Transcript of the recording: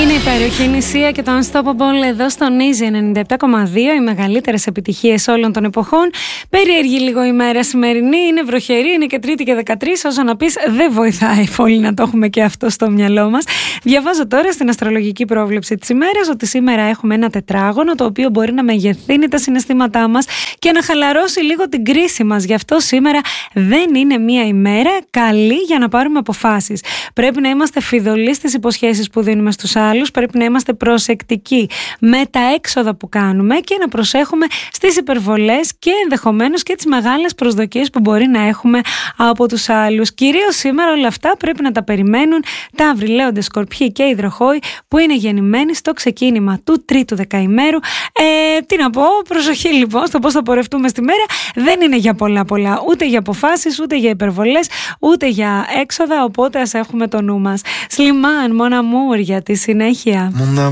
Είναι υπέροχη η Νησία και το Unstoppable εδώ στο Easy 97,2, οι μεγαλύτερες επιτυχίες όλων των εποχών. Περίεργη λίγο η μέρα σημερινή, είναι βροχερή, είναι και Τρίτη και 13, όσο να πεις δεν βοηθάει πολύ να το έχουμε και αυτό στο μυαλό μας. Διαβάζω τώρα στην αστρολογική πρόβλεψη της ημέρας ότι σήμερα έχουμε ένα τετράγωνο το οποίο μπορεί να μεγεθύνει τα συναισθήματά μας και να χαλαρώσει λίγο την κρίση μας. Γι' αυτό σήμερα δεν είναι μία ημέρα καλή για να πάρουμε αποφάσεις. Πρέπει να είμαστε φιδωλοί στις υποσχέσεις που δίνουμε στους άλλους, πρέπει να είμαστε προσεκτικοί με τα έξοδα που κάνουμε και να προσέχουμε στις υπερβολές και ενδεχομένως και τις μεγάλες προσδοκίες που μπορεί να έχουμε από τους άλλους. Κυρίως σήμερα όλα αυτά πρέπει να τα περιμένουν Ταύροι, Λέοντες, Σκορπιοί και Υδροχόοι που είναι γεννημένοι στο ξεκίνημα του τρίτου δεκαημέρου. Τι να πω, προσοχή λοιπόν στο πώς θα πορευτούμε στη μέρα. Δεν είναι για πολλά, ούτε για αποφάσεις, ούτε για υπερβολές, ούτε για έξοδα, οπότε ας έχουμε το νου μας. Σλιμάν, Mon Amour, για τη συνέχεια.